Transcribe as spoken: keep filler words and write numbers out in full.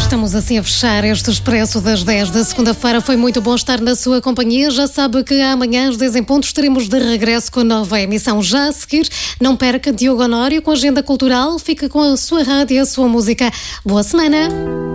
Estamos assim a fechar este Expresso das dez da segunda-feira. Foi muito bom estar na sua companhia. Já sabe que amanhã às dez em ponto estaremos de regresso com a nova emissão. Já a seguir, não perca Diogo Honório com a agenda cultural. Fica com a sua rádio e a sua música. Boa semana!